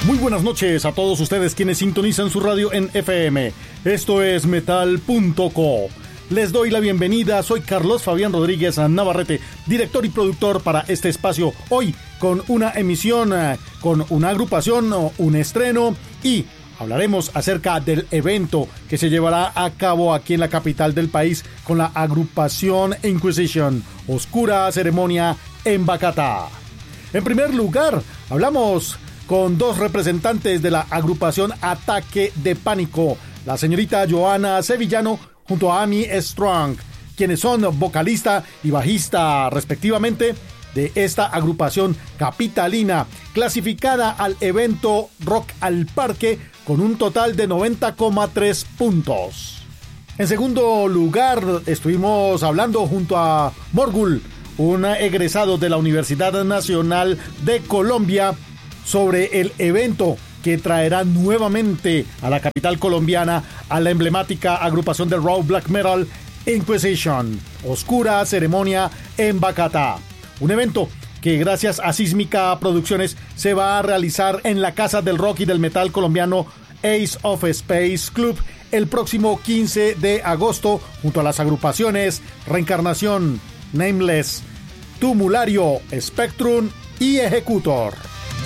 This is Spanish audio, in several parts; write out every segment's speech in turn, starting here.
Muy buenas noches a todos ustedes quienes sintonizan su radio en FM. Esto es Metal.co. Les doy la bienvenida, soy Carlos Fabián Rodríguez Navarrete, director y productor para este espacio. Hoy con una emisión, con una agrupación, un estreno y hablaremos acerca del evento que se llevará a cabo aquí en la capital del país con la agrupación Inquisition, Oscura Ceremonia en Bacatá. En primer lugar, hablamos con dos representantes de la agrupación Ataque de Pánico, la señorita Joana Sevillano junto a Amy Strong, quienes son vocalista y bajista respectivamente de esta agrupación capitalina, clasificada al evento Rock al Parque con un total de 90,3 puntos. En segundo lugar, estuvimos hablando junto a Morgul, un egresado de la Universidad Nacional de Colombia, sobre el evento que traerá nuevamente a la capital colombiana a la emblemática agrupación de raw black metal Inquisition, Oscura Ceremonia en Bacatá. Un evento que gracias a Sísmica Producciones se va a realizar en la Casa del Rock y del Metal colombiano Ace of Space Club el próximo 15 de agosto junto a las agrupaciones Reencarnación, Nameless, Tumulario, Spectrum y Ejecutor.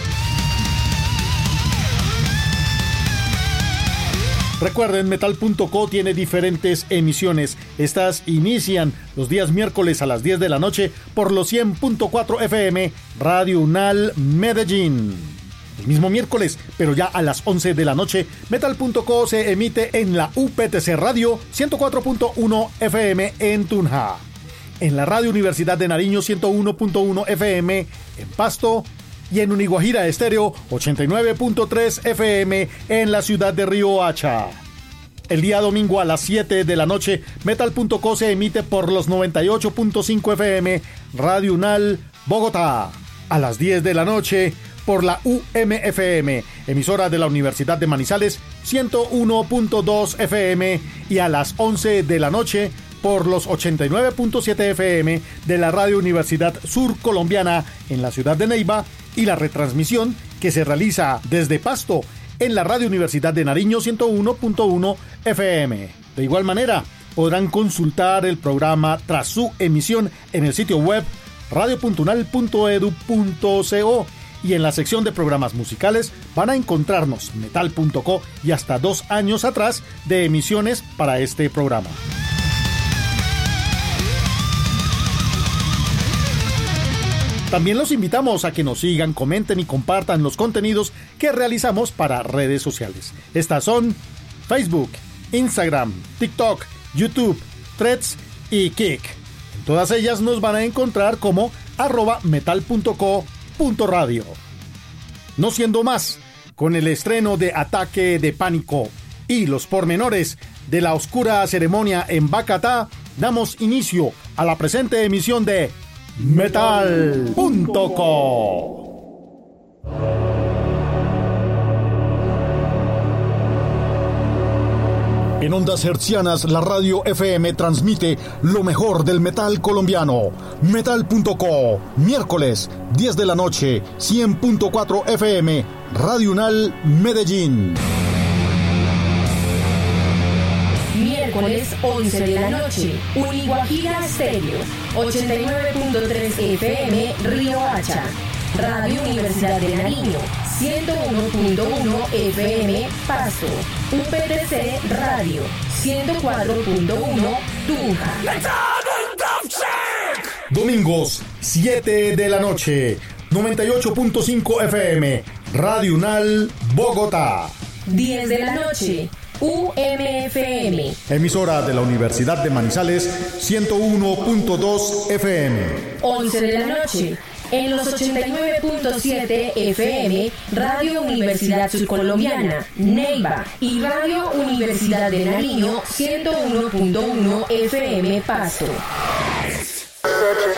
Recuerden, Metal.co tiene diferentes emisiones. Estas inician los días miércoles a las 10 de la noche por los 100.4 FM Radio Unal Medellín. El mismo miércoles, pero ya a las 11 de la noche, Metal.co se emite en la UPTC Radio 104.1 FM en Tunja. En la Radio Universidad de Nariño 101.1 FM en Pasto. Y en Uniguajira Estéreo 89.3 FM en la ciudad de Riohacha. El día domingo a las 7 de la noche, Metal.co se emite por los 98.5 FM Radio Unal Bogotá. A las 10 de la noche por la UMFM, emisora de la Universidad de Manizales 101.2 FM. Y a las 11 de la noche por los 89.7 FM de la Radio Universidad Sur Colombiana en la ciudad de Neiva. Y la retransmisión que se realiza desde Pasto en la Radio Universidad de Nariño 101.1 FM. De igual manera, podrán consultar el programa tras su emisión en el sitio web radio.unal.edu.co y en la sección de programas musicales van a encontrarnos Metal.co y hasta 2 años atrás de emisiones para este programa. También los invitamos a que nos sigan, comenten y compartan los contenidos que realizamos para redes sociales. Estas son Facebook, Instagram, TikTok, YouTube, Threads y Kik. En todas ellas nos van a encontrar como @metal.co.radio. No siendo más, con el estreno de Ataque de Pánico y los pormenores de la Oscura Ceremonia en Bacatá, damos inicio a la presente emisión de Metal.co. En ondas hertzianas, la radio FM transmite lo mejor del metal colombiano. Metal.co, miércoles, 10 de la noche, 100.4 FM, Radio Unal Medellín. Miércoles 11 de la noche, Uniguajira Estéreo, 89.3 FM Riohacha, Radio Universidad de Nariño, 101.1 FM Pasto, UPTC Radio, 104.1 Tunja. Domingos, 7 de la noche, 98.5 FM, Radio Unal Bogotá. 10 de la noche, UMFM, emisora de la Universidad de Manizales, 101.2 FM. 11 de la noche, en los 89.7 FM, Radio Universidad Surcolombiana, Neiva y Radio Universidad de Nariño, 101.1 FM Pasto.